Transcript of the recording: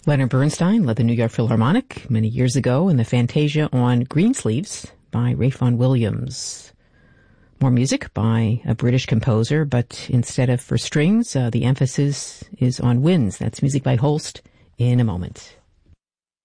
Leonard Bernstein led the New York Philharmonic many years ago in the Fantasia on Greensleeves by Ralph Vaughan Williams. More music by a British composer, but instead of for strings, the emphasis is on winds. That's music by Holst in a moment.